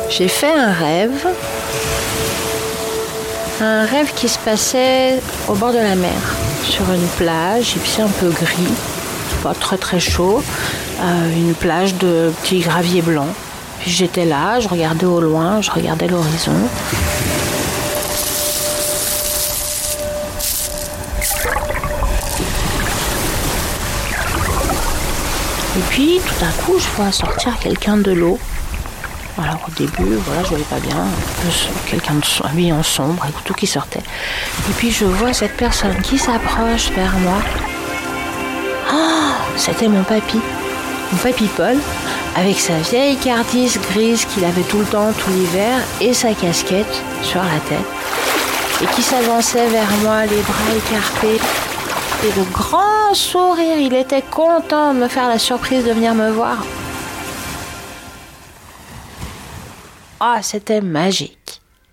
J'ai fait un rêve qui se passait au bord de la mer, sur une plage, il faisait un peu gris, pas très très chaud, une plage de petits graviers blancs. Puis j'étais là, je regardais au loin, je regardais l'horizon. Et puis tout d'un coup, je vois sortir quelqu'un de l'eau. Alors au début, voilà, je voyais pas bien, quelqu'un habillé en sombre, avec tout qui sortait. Et puis je vois cette personne qui s'approche vers moi. Oh, c'était mon papy Paul, avec sa vieille cardise grise qu'il avait tout le temps, tout l'hiver, et sa casquette sur la tête, et qui s'avançait vers moi, les bras écartés, et le grand sourire. Il était content de me faire la surprise de venir me voir. Ah, c'était magique.